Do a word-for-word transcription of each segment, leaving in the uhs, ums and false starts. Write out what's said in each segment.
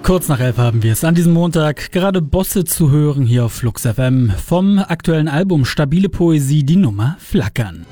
Kurz nach elf haben wir es an diesem Montag. Gerade Bosse zu hören hier auf Flux F M. Vom aktuellen Album Stabile Poesie die Nummer Flackern.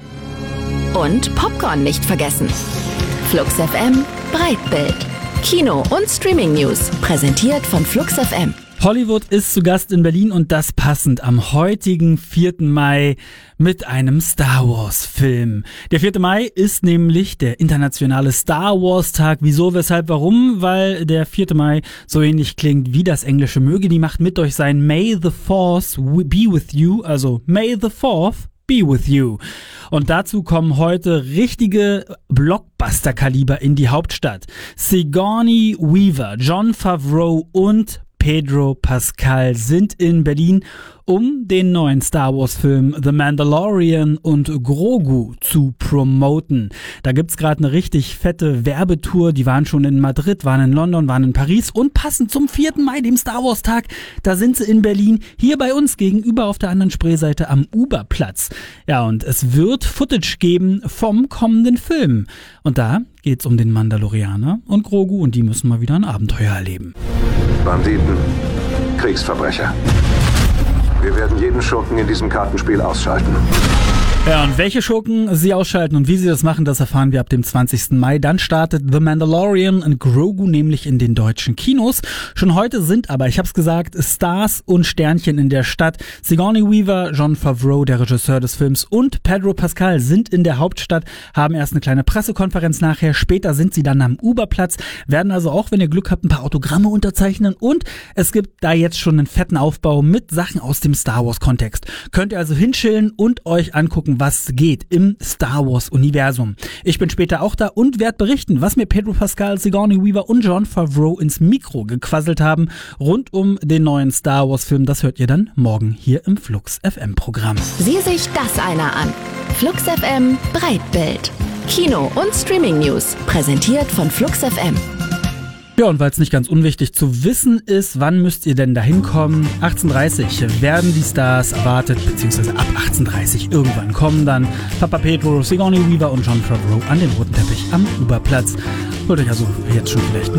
Und Popcorn nicht vergessen. Flux F M Breitbild. Kino- und Streaming-News. Präsentiert von Flux F M. Hollywood ist zu Gast in Berlin und das passend am heutigen vierten Mai mit einem Star Wars Film. Der vierte Mai ist nämlich der internationale Star Wars Tag. Wieso, weshalb, warum? Weil der vierte Mai so ähnlich klingt wie das englische Möge die Macht mit euch sein. May the Force be with you, also May the Fourth be with you. Und dazu kommen heute richtige Blockbuster-Kaliber in die Hauptstadt. Sigourney Weaver, Jon Favreau und Pedro Pascal sind in Berlin, um den neuen Star Wars Film The Mandalorian und Grogu zu promoten. Da gibt's gerade eine richtig fette Werbetour. Die waren schon in Madrid, waren in London, waren in Paris und passend zum vierten Mai, dem Star Wars Tag, da sind sie in Berlin, hier bei uns gegenüber auf der anderen Spreeseite am Uberplatz. Ja, und es wird Footage geben vom kommenden Film. Und da geht's um den Mandalorianer und Grogu und die müssen mal wieder ein Abenteuer erleben. Banditen, Kriegsverbrecher. Wir werden jeden Schurken in diesem Kartenspiel ausschalten. Ja, und welche Schurken sie ausschalten und wie sie das machen, das erfahren wir ab dem zwanzigsten Mai. Dann startet The Mandalorian und Grogu nämlich in den deutschen Kinos. Schon heute sind aber, ich hab's gesagt, Stars und Sternchen in der Stadt. Sigourney Weaver, Jon Favreau, der Regisseur des Films, und Pedro Pascal sind in der Hauptstadt, haben erst eine kleine Pressekonferenz nachher. Später sind sie dann am Uberplatz, werden also auch, wenn ihr Glück habt, ein paar Autogramme unterzeichnen. Und es gibt da jetzt schon einen fetten Aufbau mit Sachen aus dem Star Wars Kontext. Könnt ihr also hinschillen und euch angucken, was geht im Star Wars Universum. Ich bin später auch da und werde berichten, was mir Pedro Pascal, Sigourney Weaver und Jon Favreau ins Mikro gequasselt haben rund um den neuen Star Wars Film. Das hört ihr dann morgen hier im Flux F M Programm. Sieh sich das einer an. Flux F M Breitbild. Kino- und Streaming-News. Präsentiert von Flux F M. Ja, und weil es nicht ganz unwichtig zu wissen ist, wann müsst ihr denn da hinkommen? achtzehn Uhr dreißig werden die Stars erwartet, beziehungsweise ab achtzehn Uhr dreißig irgendwann kommen dann Papa Pedro, Sigourney Weaver und Jon Favreau an den roten Teppich am Uberplatz. Holt euch also jetzt schon vielleicht ein